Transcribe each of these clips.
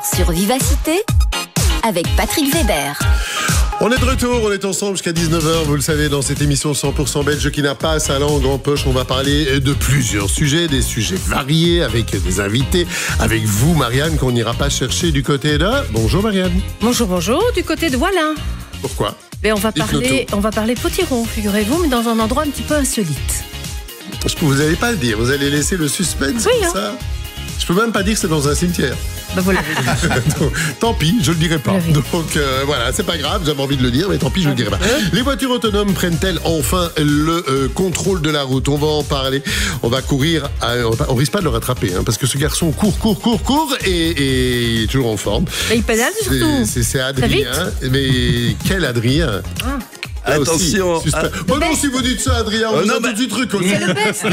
sur Vivacité avec Patrick Weber. On est de retour, on est ensemble jusqu'à 19h, vous le savez, dans cette émission 100% belge qui n'a pas sa langue en poche. On va parler de plusieurs sujets, des sujets variés, avec des invités, avec vous, Marianne, qu'on n'ira pas chercher du côté de... Bonjour, Marianne. Bonjour, du côté de Voilin. Pourquoi ? Mais on va parler potiron, figurez-vous, mais dans un endroit un petit peu insolite. Vous n'allez pas le dire, vous allez laisser le suspense pour ça. Je peux même pas dire que c'est dans un cimetière. Ben vous l'avez dit. Tant pis, je le dirai pas. Donc voilà, c'est pas grave, j'avais envie de le dire, mais tant pis, je le dirai pas. Les voitures autonomes prennent-elles enfin le contrôle de la route ? On va en parler. On va courir, on risque pas de le rattraper, parce que ce garçon court et il est toujours en forme. Mais il pédale surtout. C'est Adrien. Mais quel Adrien ? Attention. Oh non, si vous dites ça, Adrien, on vous a tout de suite reconnu. C'est le best.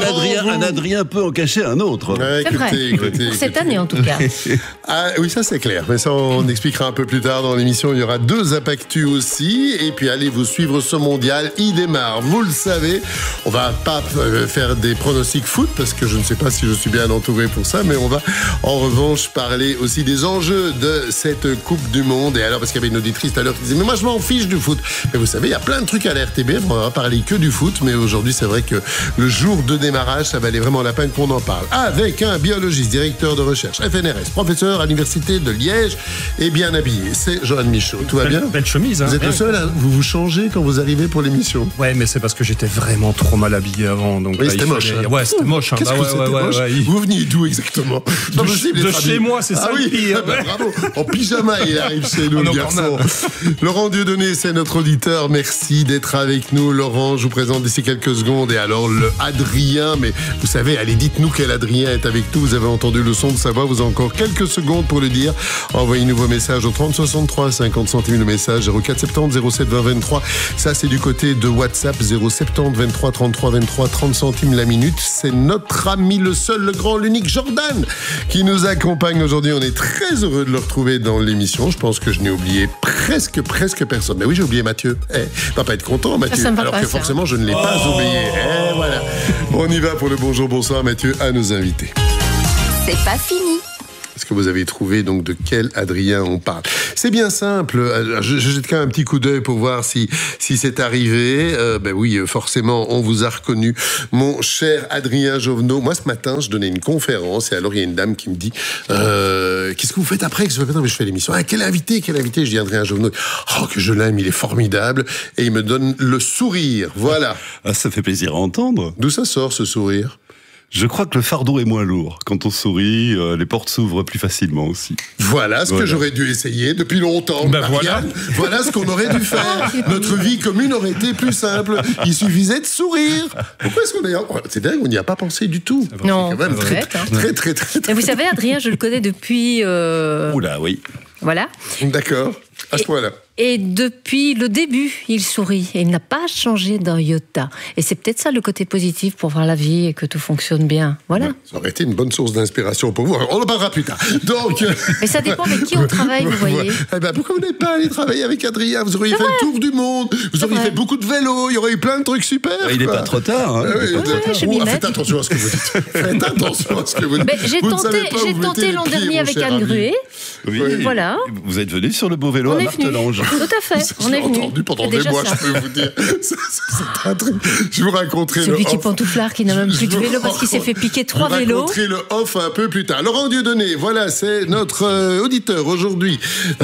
Un Adrien peut en cacher un autre. Ouais, écoutez, pour cette année, en tout cas. Ah, oui, ça c'est clair. Mais ça, on expliquera un peu plus tard dans l'émission. Il y aura 2 impactus aussi. Et puis, allez vous suivre ce mondial. Il démarre, vous le savez. On va pas faire des pronostics foot parce que je ne sais pas si je suis bien entouré pour ça. Mais on va, en revanche, parler aussi des enjeux de cette Coupe du Monde. Et alors, parce qu'il y avait une auditrice tout à l'heure qui disait « Mais moi, je m'en fiche du foot. » Mais vous savez, il y a plein de trucs à la RTBF, on va parler que du foot, mais aujourd'hui c'est vrai que le jour de démarrage, ça valait vraiment la peine qu'on en parle. Avec un biologiste, directeur de recherche, FNRS, professeur à l'Université de Liège et bien habillé, c'est Johan Michaud. Tout va bien ? Belle chemise. Vous êtes le seul à vous changez quand vous arrivez pour l'émission ? Ouais, mais c'est parce que j'étais vraiment trop mal habillé avant. Donc oui, c'était moche. Ouais, c'était moche. Qu'est-ce que c'était moche ? Vous veniez d'où exactement ? De chez moi, c'est ça le pire. Bravo. En pyjama, il arrive chez nous, le garçon. Laurent Dieudonné, c'est notre auditeur. Merci d'être avec nous, Laurent. Je vous présente d'ici quelques secondes. Et alors, le Adrien, mais vous savez, allez, dites-nous quel Adrien est avec nous. Vous avez entendu le son de sa voix. Vous avez encore quelques secondes pour le dire. Envoyez-nous vos messages au 30 63, 50 centimes le message, 04 70 07 20 23. Ça, c'est du côté de WhatsApp, 070 23 33 23, 30 centimes la minute. C'est notre ami, le seul, le grand, l'unique Jordan qui nous accompagne aujourd'hui. On est très heureux de le retrouver dans l'émission. Je pense que je n'ai oublié presque personne. Mais oui, j'ai oublié Mathieu. Va pas être content, Mathieu. Alors que forcément, je ne l'ai pas oublié. Voilà. On y va pour le bonjour, bonsoir, Mathieu, à nos invités. C'est pas fini. Est-ce que vous avez trouvé donc de quel Adrien on parle ? C'est bien simple. Je jette quand même un petit coup d'œil pour voir si c'est arrivé. Ben oui, forcément, on vous a reconnu, mon cher Adrien Jovenot. Moi, ce matin, je donnais une conférence et alors il y a une dame qui me dit qu'est-ce que vous faites après ? Je fais l'émission. Ah, quel invité ? Je dis Adrien Jovenot. Oh, que je l'aime, il est formidable. Et il me donne le sourire. Voilà. Ah, ça fait plaisir à entendre. D'où ça sort ce sourire ? Je crois que le fardeau est moins lourd. Quand on sourit, les portes s'ouvrent plus facilement aussi. Voilà ce que j'aurais dû essayer depuis longtemps. Ben voilà ce qu'on aurait dû faire. Notre vie commune aurait été plus simple. Il suffisait de sourire. Pourquoi est-ce qu'on est... C'est dingue, on n'y a pas pensé du tout. Non, c'est quand même très. Mais vous savez, Adrien, je le connais depuis... Oula, oui. Voilà. D'accord, à ce point-là. Et depuis le début, il sourit. Et il n'a pas changé d'un iota. Et c'est peut-être ça le côté positif pour voir la vie et que tout fonctionne bien. Voilà. Ça aurait été une bonne source d'inspiration pour vous. On en parlera plus tard. Donc... Mais ça dépend avec qui on travaille, vous voyez. Pourquoi vous n'êtes pas allé travailler avec Adrien ? Vous auriez fait le tour du monde. Vous auriez fait beaucoup de vélo. Il y aurait eu plein de trucs super. Il n'est pas trop tard. Faites attention à ce que vous dites. Faites attention à ce que vous dites. J'ai tenté l'an dernier avec Anne Gruet. Oui. Voilà. Vous êtes venu sur le beau vélo à Martelange. Tout à fait, on est venu. Entendu pendant des mois, je peux vous dire. C'est un truc. Je vous raconterai celui qui est pantouflard, qui n'a même plus de vélo parce qu'il s'est fait piquer 3 vélos. Je vous raconterai le off un peu plus tard. Laurent Dieudonné, voilà, c'est notre auditeur aujourd'hui.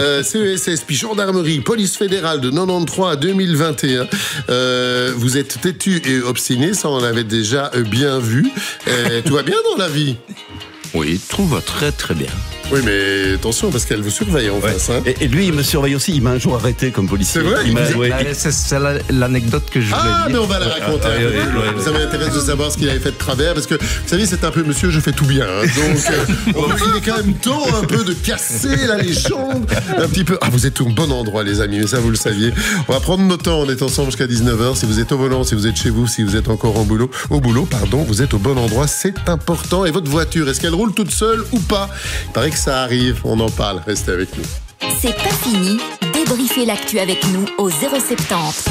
CESS, puis gendarmerie, police fédérale de 93 à 2021. Vous êtes têtu et obstiné, ça on l'avait déjà bien vu. Tout va bien dans la vie ? Oui, tout va très très bien. Oui, mais attention, parce qu'elle vous surveille en face. Hein. Et lui, il me surveille aussi. Il m'a un jour arrêté comme policier. C'est vrai. C'est l'anecdote que je voulais dire. Mais on va la raconter. Ça m'intéresse de savoir ce qu'il avait fait de travers, parce que, vous savez, c'est un peu monsieur, je fais tout bien. Hein. Donc, il est quand même temps un peu de casser la légende. Un petit peu. Ah, vous êtes au bon endroit, les amis, mais ça, vous le saviez. On va prendre notre temps. On est ensemble jusqu'à 19h. Si vous êtes au volant, si vous êtes chez vous, si vous êtes encore au boulot, vous êtes au bon endroit. C'est important. Et votre voiture, est-ce qu'elle roule toute seule ou pas ? Il paraît que ça arrive, on en parle, restez avec nous. C'est pas fini, débriefez l'actu avec nous au 070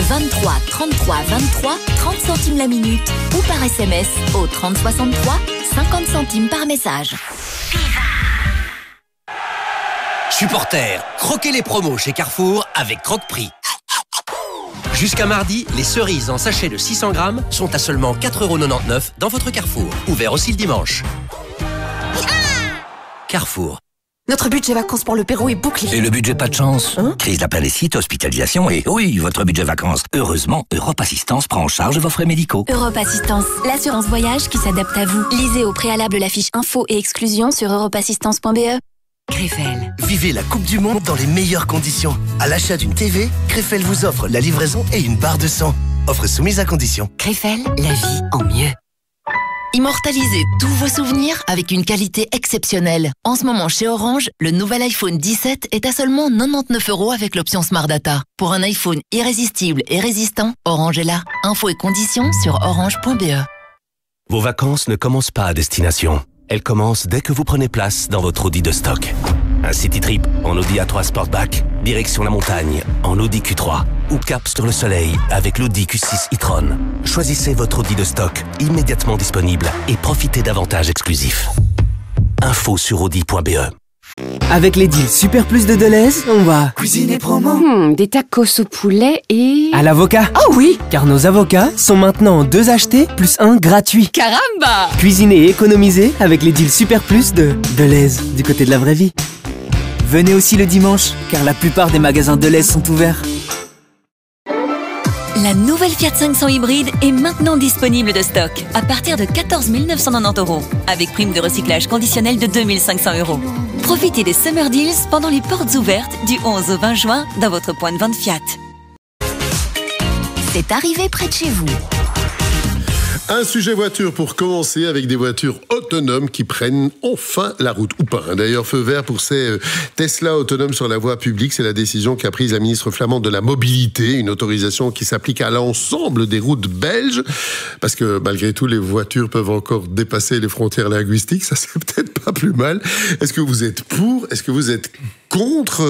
23 33 23, 30 centimes la minute ou par SMS au 30 63, 50 centimes par message. Supporters, croquez les promos chez Carrefour avec Croque-Prix. Jusqu'à mardi, les cerises en sachet de 600 grammes sont à seulement 4,99€ dans votre Carrefour. Ouvert aussi le dimanche. Carrefour. Notre budget vacances pour le Pérou est bouclé. Et le budget pas de chance? Crise d'appendicite, hospitalisation et oui, votre budget vacances. Heureusement, Europe Assistance prend en charge vos frais médicaux. Europe Assistance, l'assurance voyage qui s'adapte à vous. Lisez au préalable la fiche info et exclusion sur europeassistance.be. Krefel. Vivez la Coupe du Monde dans les meilleures conditions. À l'achat d'une TV, Krefel vous offre la livraison et une barre de son. Offre soumise à condition. Krefel, la vie en mieux. Immortalisez tous vos souvenirs avec une qualité exceptionnelle. En ce moment, chez Orange, le nouvel iPhone 17 est à seulement 99€ avec l'option Smart Data. Pour un iPhone irrésistible et résistant, Orange est là. Infos et conditions sur orange.be. Vos vacances ne commencent pas à destination. Elles commencent dès que vous prenez place dans votre Audi de stock. Un city trip en Audi A3 Sportback, direction la montagne en Audi Q3 ou cap sur le soleil avec l'Audi Q6 e-tron. Choisissez votre Audi de stock immédiatement disponible et profitez d'avantages exclusifs. Info sur audi.be. Avec les deals Super Plus de Deleuze, on va Cuisine et promo. Des tacos au poulet et... à l'avocat. Oh oui! Car nos avocats sont maintenant 2 achetés plus 1 gratuit. Caramba! Cuisiner et économiser avec les deals Super Plus de Deleuze, du côté de la vraie vie. Venez aussi le dimanche, car la plupart des magasins Deleuze sont ouverts. La nouvelle Fiat 500 hybride est maintenant disponible de stock à partir de 14 990€, avec prime de recyclage conditionnelle de 2 500€. Profitez des Summer Deals pendant les portes ouvertes du 11 au 20 juin dans votre point de vente Fiat. C'est arrivé près de chez vous. Un sujet voiture pour commencer avec des voitures autonomes qui prennent enfin la route, ou pas. D'ailleurs, feu vert pour ces Tesla autonomes sur la voie publique. C'est la décision qu'a prise la ministre flamande de la mobilité, une autorisation qui s'applique à l'ensemble des routes belges, parce que malgré tout, les voitures peuvent encore dépasser les frontières linguistiques. Ça, c'est peut-être pas plus mal. Est-ce que vous êtes pour? Est-ce que vous êtes contre?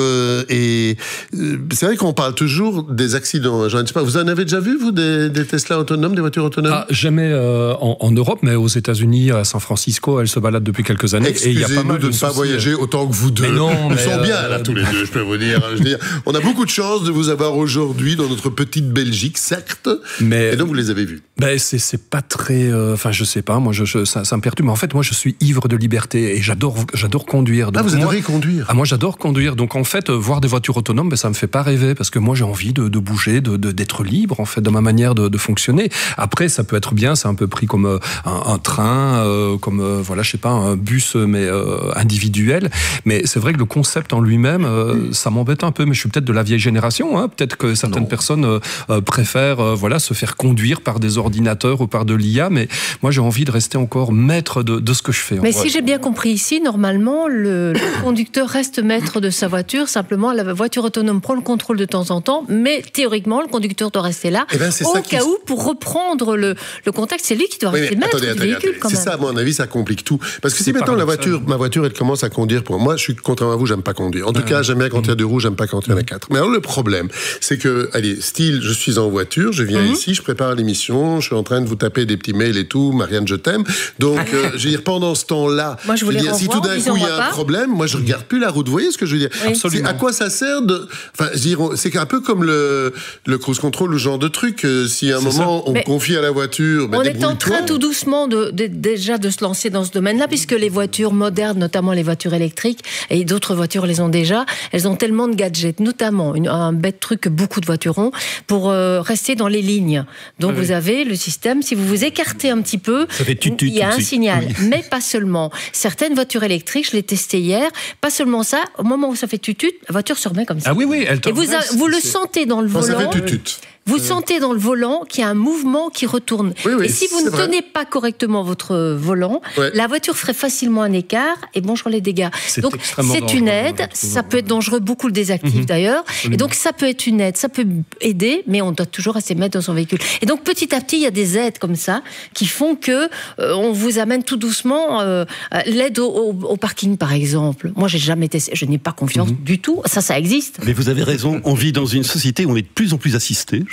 C'est vrai qu'on parle toujours des accidents. Je ne sais pas, vous en avez déjà vu, vous, des Tesla autonomes, des voitures autonomes? Jamais en Europe, mais aux États-Unis, à San Francisco, elles se baladent depuis quelques années. Excusez-nous de ne pas voyager autant que vous deux. Mais non, Ils sont bien là tous les deux, je peux vous dire. Je veux dire, on a beaucoup de chance de vous avoir aujourd'hui dans notre petite Belgique, certes. Et donc vous les avez vus. Ben c'est pas très. Enfin, je sais pas. Moi, ça me perturbe. Mais en fait, moi, je suis ivre de liberté et j'adore conduire. Donc vous adorez conduire? Moi, j'adore conduire. Donc, en fait, voir des voitures autonomes, ben, ça me fait pas rêver parce que moi, j'ai envie de bouger, d'être libre, en fait, dans ma manière de fonctionner. Après, ça peut être bien. C'est un peu pris comme un train, comme voilà, je sais pas, un bus, mais individuel. Mais c'est vrai que le concept en lui-même, ça m'embête un peu. Mais je suis peut-être de la vieille génération. Hein. Peut-être que certaines personnes préfèrent, voilà, se faire conduire par des ordinateurs ou par de l'IA. Mais moi, j'ai envie de rester encore maître de ce que je fais. Mais si j'ai bien compris ici, normalement, le conducteur reste maître de sa voiture. Simplement, la voiture autonome prend le contrôle de temps en temps. Mais théoriquement, le conducteur doit rester là. Au cas où, pour reprendre le contact, c'est lui qui doit rester maître du véhicule. Quand même. C'est ça, à mon avis, ça complique tout. Parce que si maintenant ma voiture, elle commence à conduire pour moi, je suis contrairement à vous, j'aime pas conduire. En tout cas, j'aime bien quand il y a 2 roues, j'aime pas quand il y en a 4. Mais alors le problème, c'est que, allez, style, je suis en voiture, je viens ici, je prépare l'émission, je suis en train de vous taper des petits mails et tout, Marianne, je t'aime. Donc, je veux dire, pendant ce temps-là, moi, je voulais si tout d'un coup il y a un problème, moi je regarde plus la route. Vous voyez ce que je veux dire? Absolument. À quoi ça sert de, enfin, je veux dire, c'est un peu comme le cruise control, le genre de truc. Si à un moment on confie à la voiture, on est en train tout doucement déjà de se lancer dans ce domaine-là, puisque les voitures modernes, notamment les voitures électriques, et d'autres voitures les ont déjà, elles ont tellement de gadgets, notamment un bête truc que beaucoup de voitures ont, pour rester dans les lignes. Donc vous avez le système, si vous vous écartez un petit peu, il y a un signal. Mais pas seulement. Certaines voitures électriques, je l'ai testé hier, pas seulement ça, au moment où ça fait tutut, la voiture se remet comme ça. Ah oui, elle et vous le sentez dans le volant. Ça fait tutut. Vous sentez dans le volant qu'il y a un mouvement qui retourne. Et si vous ne tenez pas correctement votre volant, la voiture ferait facilement un écart et bonjour les dégâts. Donc c'est une aide, ça peut être dangereux, beaucoup le désactive d'ailleurs. Et donc ça peut être une aide, ça peut aider, mais on doit toujours rester maître dans son véhicule. Et donc petit à petit, il y a des aides comme ça qui font que on vous amène tout doucement l'aide au parking par exemple. Moi j'ai jamais testé, je n'ai pas confiance du tout, ça existe. Mais vous avez raison, on vit dans une société où on est de plus en plus assisté, je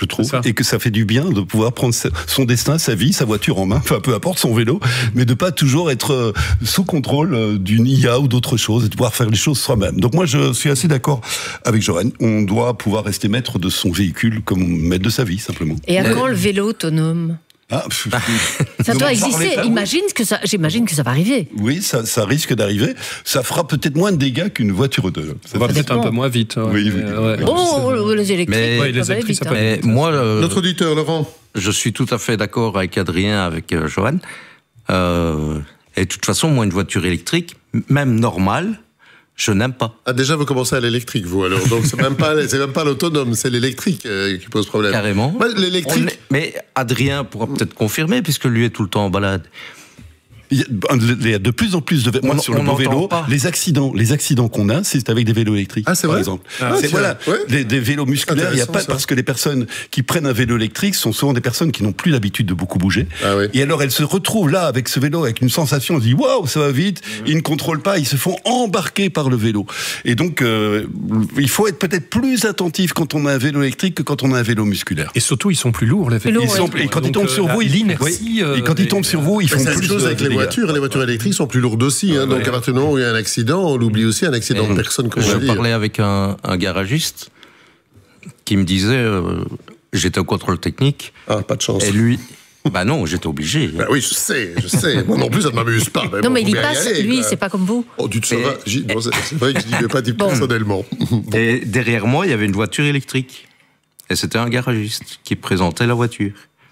trouve, et que ça fait du bien de pouvoir prendre son destin, sa vie, sa voiture en main, enfin peu importe son vélo, mais de pas toujours être sous contrôle d'une IA ou d'autre chose, et de pouvoir faire les choses soi-même. Donc moi je suis assez d'accord avec Joanne, on doit pouvoir rester maître de son véhicule comme maître de sa vie simplement. Et à quand le vélo autonome ? Ça doit exister. J'imagine que ça va arriver. Oui, ça risque d'arriver. Ça fera peut-être moins de dégâts qu'une voiture autonome. Ça va peut-être un peu moins vite. Oui. Les électriques, ça va aller vite. Moi, notre auditeur, Laurent. Je suis tout à fait d'accord avec Adrien, avec Joanne. Et de toute façon, moi, une voiture électrique, même normale, je n'aime pas. Ah, déjà, vous commencez à l'électrique, vous, alors. Donc, c'est même pas l'autonome, c'est l'électrique qui pose problème. Carrément. L'électrique. Mais Adrien pourra peut-être confirmer, puisque lui est tout le temps en balade. Il y a de plus en plus de moi sur le beau vélo. Les accidents qu'on a, c'est avec des vélos électriques. Ah, c'est vrai. Par exemple. Des vélos musculaires. Il y a pas parce que les personnes qui prennent un vélo électrique sont souvent des personnes qui n'ont plus l'habitude de beaucoup bouger. Ah, oui. Et alors elles se retrouvent là avec ce vélo, avec une sensation. On se dit waouh, ça va vite. Ils ne contrôlent pas. Ils se font embarquer par le vélo. Et donc il faut être peut-être plus attentif quand on a un vélo électrique que quand on a un vélo musculaire. Et surtout, ils sont plus lourds les vélos. Et quand ils tombent sur vous, et quand ils tombent sur vous, ils font plus de. Les voitures électriques sont plus lourdes aussi. Donc, à partir du moment où il y a un accident, on oublie aussi un accident de personne. Je parlais avec un garagiste qui me disait j'étais au contrôle technique. Ah, pas de chance. Et lui. Bah non, j'étais obligé. Bah oui, je sais. Moi non plus, ça ne m'amuse pas. Mais il y passe, lui, c'est pas comme vous. Oh, tu te sauras. C'est vrai que je n'y vais pas personnellement. Et derrière moi, il y avait une voiture électrique. Et c'était un garagiste qui présentait la voiture.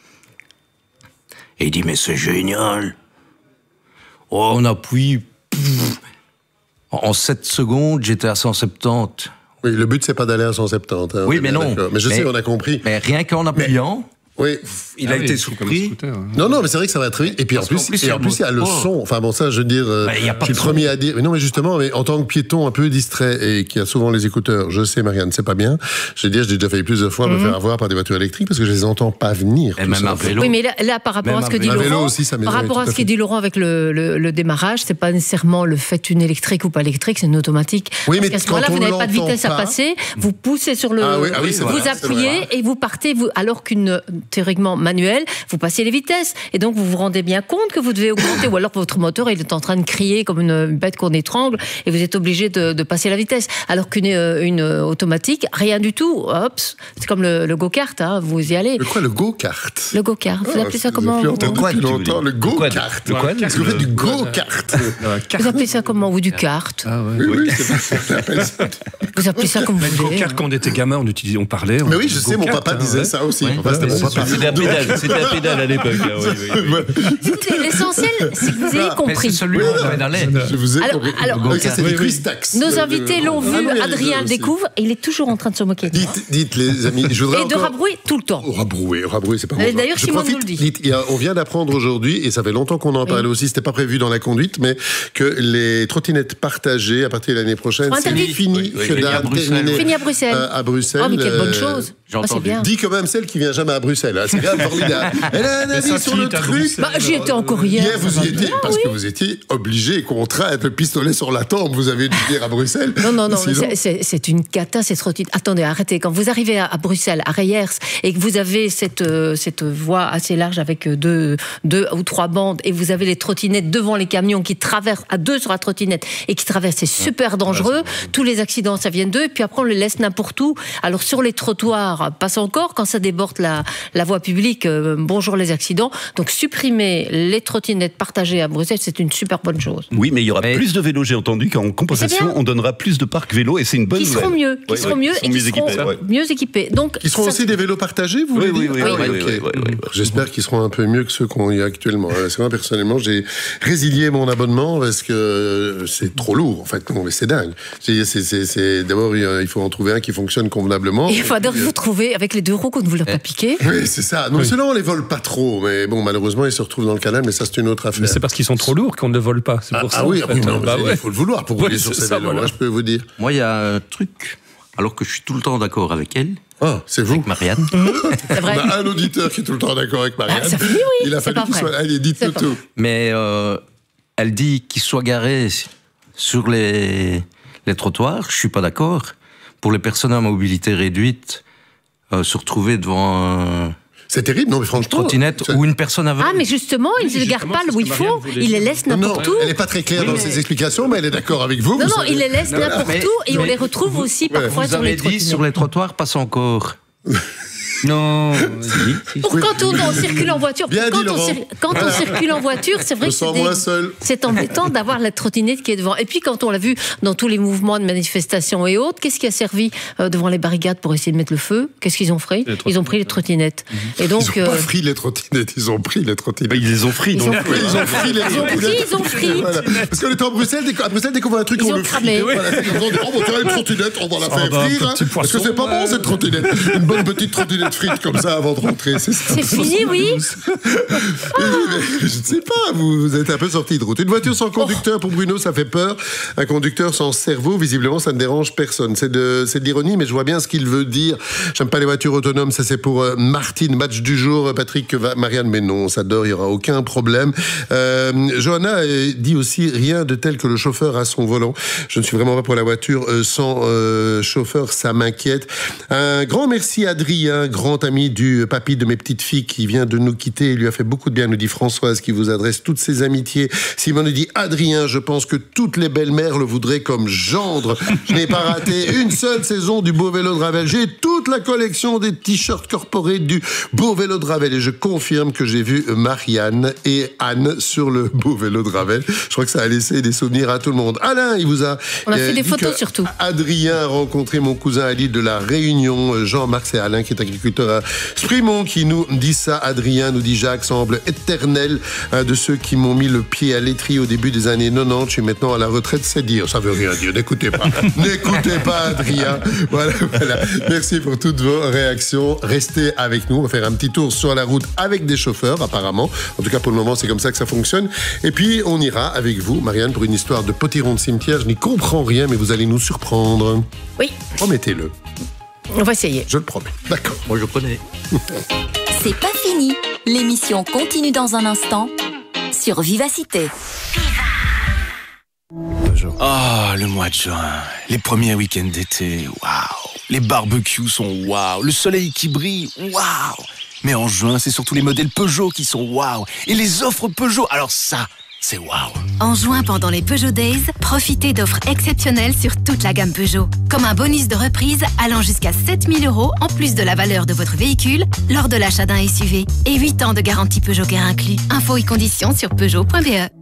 Et il dit, mais c'est génial. Oh, on appuie. En 7 secondes, j'étais à 170. Oui, le but, c'est pas d'aller à 170. Oui, mais non. Mais je sais, on a compris. Mais rien qu'en appuyant... Oui. Il a été surpris. Non, mais c'est vrai que ça va très vite. Et puis en plus, il y a le son. Enfin bon, ça, je veux dire, je suis le premier à dire. Mais non, mais justement, en tant que piéton un peu distrait et qui a souvent les écouteurs, je sais, Marianne, c'est pas bien. Je veux dire, j'ai déjà failli plusieurs fois me faire avoir par des voitures électriques parce que je les entends pas venir. Et même un vélo. Oui, mais là par rapport à ce que dit Laurent, avec le démarrage, c'est pas nécessairement le fait d'une électrique ou pas électrique, c'est une automatique. Oui, mais à ce moment-là, vous n'avez pas de vitesse à passer, vous poussez sur le, vous appuyez et vous partez, alors qu'une théoriquement manuel, vous passez les vitesses. Et donc, vous vous rendez bien compte que vous devez augmenter, ou alors votre moteur il est en train de crier comme une bête qu'on étrangle, et vous êtes obligé de passer la vitesse. Alors qu'une automatique, rien du tout. Hop, c'est comme le go-kart, hein, vous y allez. Le quoi, le go-kart? Le go-kart. Vous appelez ça comment? Depuis longtemps, le go-kart. Est-ce que vous faites du go-kart? Vous appelez ça comment? Ou du kart? Oui, vous appelez ça comme vous voulez. Go-kart, quand on était gamin, on parlait. Mais oui, je sais, mon papa disait ça aussi. C'était un pédale à l'époque. L'essentiel, c'est que vous ayez compris. C'est celui où on pédalait. Je vous ai compris. Alors, ça, c'est des quiz-tax. Nos invités l'ont vu, Adrien le découvre, et il est toujours en train de se moquer. Dites, les amis, je voudrais et de rabrouer tout le temps. Rabrouer, c'est pas bon. D'ailleurs, Simon nous le dit. On vient d'apprendre aujourd'hui, et ça fait longtemps qu'on en parlait aussi, c'était pas prévu dans la conduite, mais que les trottinettes partagées, à partir de l'année prochaine, c'est fini. Fini à Bruxelles. À Bruxelles. Oh, mais quelle bonne chose. C'est bien. Dis quand même celle qui vient jamais à Bruxelles. C'est quand même formidable. Elle a un avis sur le truc. J'y étais encore hier. Hier, vous y étiez parce que vous étiez obligé, contraint, avec le pistolet sur la tempe. Vous avez dû venir à Bruxelles. Non, c'est une cata, cette trottinette. Attendez, arrêtez. Quand vous arrivez à Bruxelles, à Reyers, et que vous avez cette voie assez large avec deux ou trois bandes, et vous avez les trottinettes devant les camions qui traversent à deux sur la trottinette et qui traversent, c'est super dangereux. Tous les accidents, ça vient d'eux. Et puis après, on les laisse n'importe où. Alors sur les trottoirs, passe encore. Quand ça déborde la voie publique, bonjour les accidents. Donc supprimer les trottinettes partagées à Bruxelles, c'est une super bonne chose. Oui, mais il y aura plus de vélos, j'ai entendu, qu'en compensation, on donnera plus de parcs vélos, et c'est une bonne nouvelle. Qui seront mieux équipés. Donc, qui seront aussi des vélos partagés, vous voulez dire? Oui. J'espère qu'ils seront un peu mieux que ceux qu'on y a actuellement. Parce que moi, personnellement, j'ai résilié mon abonnement parce que c'est trop lourd. En fait, non, mais c'est dingue. D'abord, il faut en trouver un qui fonctionne convenablement. Il faut vous trouver avec les 2 roues qu'on ne vous l'a pas piqué. Oui, c'est ça. Donc, ceux-là, on les vole pas trop. Mais bon, malheureusement, ils se retrouvent dans le canal, mais ça, c'est une autre affaire. Mais c'est parce qu'ils sont trop lourds qu'on ne les vole pas. C'est pour ça. Ah oui, il faut le vouloir pour rouler sur ces vélos-là, je peux vous dire. Moi, il y a un truc, alors que je suis tout le temps d'accord avec elle. Ah, c'est vous. Avec Marianne. C'est vrai. On a un auditeur qui est tout le temps d'accord avec Marianne. Ça finit, oui. Il a fallu qu'il soit... Allez, dites tout. Mais elle dit qu'il soit garé sur les trottoirs. Je suis pas d'accord. Pour les personnes à mobilité réduite, se retrouver devant c'est terrible, non mais franchement. Une trottinette ou une personne aveugle. Ah, mais justement, ils ne les gardent pas où il faut, ils les laissent n'importe où. Elle n'est pas très claire dans ses explications, mais elle est d'accord avec vous. Non, ils les laissent n'importe où et on les retrouve aussi parfois sur les trottinettes. Vous avez dit sur les trottoirs, passe encore. Non. Quand on circule en voiture, quand on circule en voiture, c'est vrai que c'est embêtant d'avoir la trottinette qui est devant. Et puis quand on l'a vu dans tous les mouvements de manifestations et autres, qu'est-ce qui a servi devant les barricades pour essayer de mettre le feu? Qu'est-ce qu'ils ont fait? Ils ont pris les trottinettes. Et donc, ils n'ont pas pris les trottinettes, ils ont pris les trottinettes. Ils les ont pris. Ils ont pris. Voilà. Parce qu'on était à Bruxelles, dès qu'on voit un truc, on le frit. Voilà, on va une trottinette, on va la faire frire. Parce que c'est pas bon cette trottinette. Une bonne petite trottinette frites comme ça avant de rentrer. C'est fini, oui. Je ne sais pas, vous êtes un peu sorti de route. Une voiture sans conducteur, pour Bruno, ça fait peur. Un conducteur sans cerveau, visiblement, ça ne dérange personne. C'est de l'ironie, mais je vois bien ce qu'il veut dire. J'aime pas les voitures autonomes, ça c'est pour Martine. Match du jour, Patrick, Marianne, mais non, ça dort, il n'y aura aucun problème. Johanna dit aussi rien de tel que le chauffeur à son volant. Je ne suis vraiment pas pour la voiture sans chauffeur, ça m'inquiète. Un grand merci à Adrien, grand ami du papy de mes petites filles qui vient de nous quitter. Il lui a fait beaucoup de bien, nous dit Françoise, qui vous adresse toutes ses amitiés. Simon nous dit Adrien, je pense que toutes les belles-mères le voudraient comme gendre. Je n'ai pas raté une seule saison du Beau Vélo de Ravel. J'ai toute la collection des t-shirts corporés du Beau Vélo de Ravel et je confirme que j'ai vu Marianne et Anne sur le Beau Vélo de Ravel. Je crois que ça a laissé des souvenirs à tout le monde. Alain, il vous a... On a fait des photos surtout. Adrien a rencontré mon cousin à l'île de la Réunion. Jean-Marc, c'est Alain qui est agriculteur à Sprimont qui nous dit ça. Adrien nous dit Jacques semble éternel, un de ceux qui m'ont mis le pied à l'étrier au début des années 90. Je suis maintenant à la retraite, c'est dire. Ça veut rien dire. N'écoutez pas. N'écoutez pas Adrien. Voilà. Merci pour toutes vos réactions. Restez avec nous. On va faire un petit tour sur la route avec des chauffeurs, apparemment. En tout cas, pour le moment, c'est comme ça que ça fonctionne. Et puis, on ira avec vous, Marianne, pour une histoire de potiron de cimetière. Je n'y comprends rien, mais vous allez nous surprendre. Oui. Promettez-le. On va essayer. Je le promets. D'accord. Moi, je connais. C'est pas fini. L'émission continue dans un instant sur Vivacité. Ah, le mois de juin, les premiers week-ends d'été, waouh. Les barbecues sont waouh. Le soleil qui brille, waouh. Mais en juin, c'est surtout les modèles Peugeot qui sont waouh. Et les offres Peugeot, alors ça, c'est waouh. En juin, pendant les Peugeot Days, profitez d'offres exceptionnelles sur toute la gamme Peugeot. Comme un bonus de reprise allant jusqu'à 7 000 € en plus de la valeur de votre véhicule lors de l'achat d'un SUV. Et 8 ans de garantie Peugeot Care inclus. Infos et conditions sur Peugeot.be.